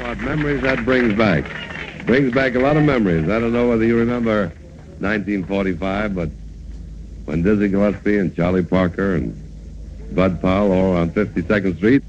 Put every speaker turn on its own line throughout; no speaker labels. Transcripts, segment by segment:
About memories that brings back. Brings back a lot of memories. I don't know whether you remember 1945, but when Dizzy Gillespie and Charlie Parker and Bud Powell all on 52nd Street.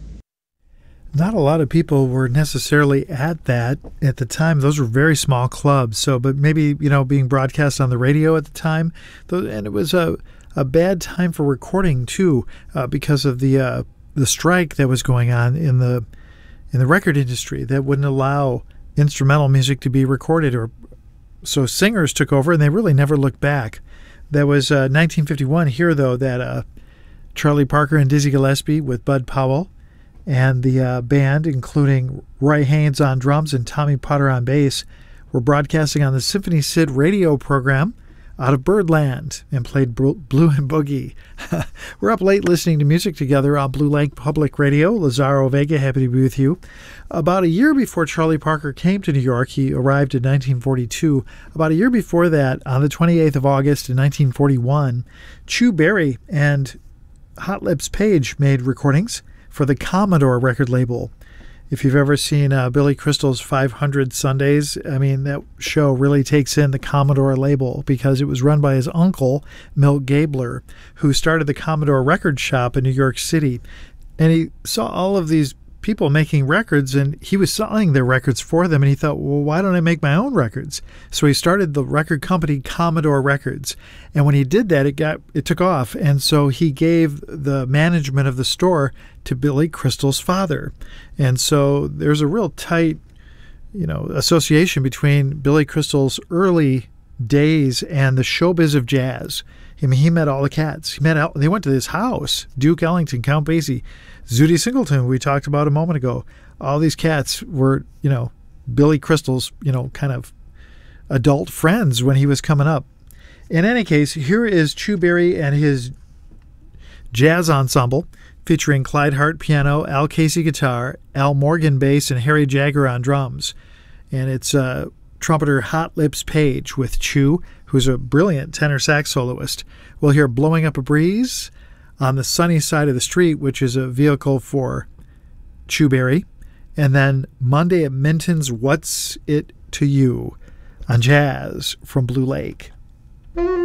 Not a lot of people were necessarily at that at the time. Those were very small clubs. So, but maybe, being broadcast on the radio at the time, and it was a bad time for recording too, because of the strike that was going on in the record industry that wouldn't allow instrumental music to be recorded, so singers took over and they really never looked back. That was 1951 here, though, that Charlie Parker and Dizzy Gillespie with Bud Powell and the band, including Roy Haynes on drums and Tommy Potter on bass, were broadcasting on the Symphony Sid radio program out of Birdland and played Blue and Boogie. We're up late listening to music together on Blue Lake Public Radio. Lazaro Vega, happy to be with you. About a year before Charlie Parker came to New York, he arrived in 1942. About a year before that, on the 28th of August in 1941, Chu Berry and Hot Lips Page made recordings for the Commodore record label. If you've ever seen Billy Crystal's 500 Sundays, I mean, that show really takes in the Commodore label because it was run by his uncle, Milt Gabler, who started the Commodore record shop in New York City. And he saw all of these people making records, and he was selling their records for them, and he thought, well, why don't I make my own records? So he started the record company Commodore Records. And when he did that, it took off, and so he gave the management of the store to Billy Crystal's father. And so there's a real tight, association between Billy Crystal's early days and the showbiz of jazz. I mean, he met all the cats. They went to his house, Duke Ellington, Count Basie, Zooty Singleton, we talked about a moment ago. All these cats were, Billy Crystal's, kind of adult friends when he was coming up. In any case, here is Chu Berry and his jazz ensemble featuring Clyde Hart piano, Al Casey guitar, Al Morgan bass, and Harry Jagger on drums. And it's trumpeter Hot Lips Page with Chu, who's a brilliant tenor sax soloist. We'll hear Blowing Up a Breeze on the Sunny Side of the Street, which is a vehicle for Chu Berry. And then Monday at Minton's What's It to You on Jazz from Blue Lake.